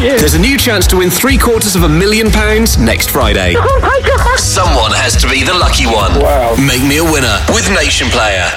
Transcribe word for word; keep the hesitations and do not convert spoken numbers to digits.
you. There's a new chance to win three quarters of a million pounds next Friday. Oh my God. Someone has to be the lucky one. Wow. Make me a winner with Nation Player.